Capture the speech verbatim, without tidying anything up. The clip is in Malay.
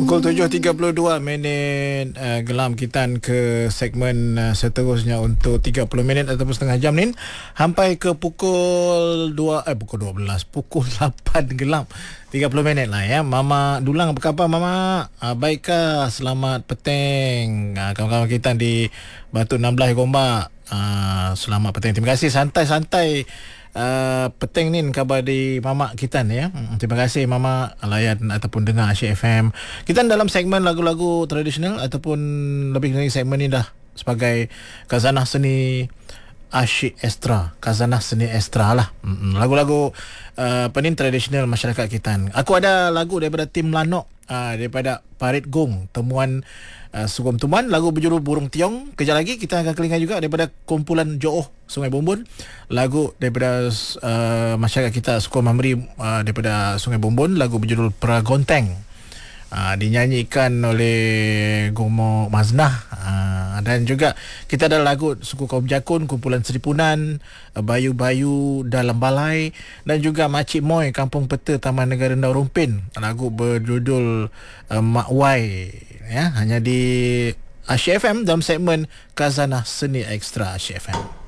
Pukul tujuh tiga puluh dua minit uh, gelam kita ke segmen uh, seterusnya untuk tiga puluh minit ataupun setengah jam ni sampai ke pukul dua eh pukul dua belas pukul lapan gelam tiga puluh minit lah ya. Mama Dulang, apa khabar Mama? Uh, baikkah? Selamat petang uh, kawan-kawan kita di Batu enam belas Gombak. Uh, selamat petang. Terima kasih, santai-santai Uh, petang ni khabar di Mama kita ni ya. Hmm, terima kasih Mama layan ataupun dengar Asyik F M. Kita dalam segmen lagu-lagu tradisional ataupun lebih dari segmen ni dah sebagai khazanah seni Asyik Extra, khazanah seni Extra lah. Hmm, lagu-lagu uh, penin tradisional masyarakat kita. Aku ada lagu daripada tim Lanok, uh, daripada Parit Gong, temuan Uh, Sugom Tuman, lagu berjudul Burung Tiong. Kejap lagi kita akan kelingan juga daripada kumpulan Jooh Sungai Bumbun, lagu daripada uh, masyarakat kita Suku Mamri uh, daripada Sungai Bumbun, lagu berjudul Pragonteng, uh, dinyanyikan oleh Gomo Maznah. uh, dan juga kita ada lagu suku Kaum Jakun, kumpulan Seripunan, uh, Bayu-Bayu Dalam Balai, dan juga Makcik Moy Kampung Peta Taman Negara Ndau Rumpin, lagu berjudul uh, Mak Wai, ya, hanya di Asyik F M dalam segmen Khazanah Seni Ekstra Asyik F M.